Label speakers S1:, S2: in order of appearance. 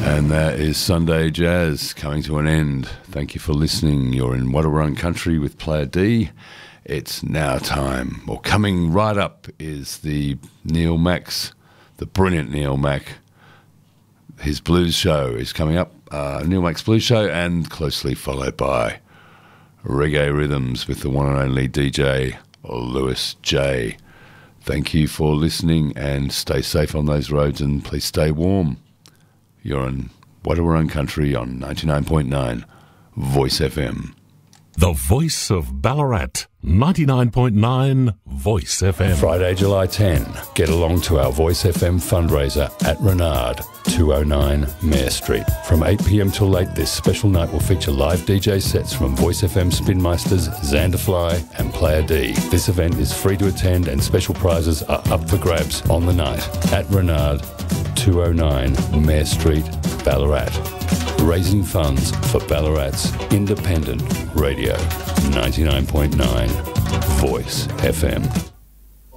S1: And that is Sunday Jazz coming to an end. Thank you for listening. You're in Wadawurrung Country with Player D. It's now time. Well, coming right up is the Neil Max, the brilliant Neil Mack. His blues show is coming up, Neil Mack's Blues Show, and closely followed by Reggae Rhythms with the one and only DJ Lewis J. Thank you for listening, and stay safe on those roads, and please stay warm. You're in Wadawurrung Country on 99.9 Voice FM.
S2: The voice of Ballarat, 99.9 Voice FM.
S1: Friday, July 10, get along to our Voice FM fundraiser at Renard, 209 Mare Street. From 8 p.m. till late, this special night will feature live DJ sets from Voice FM Spinmeisters, Xanderfly and Player D. This event is free to attend, and special prizes are up for grabs on the night at Renard, 209 Mare Street, Ballarat. Raising funds for Ballarat's independent radio, 99.9 Voice FM.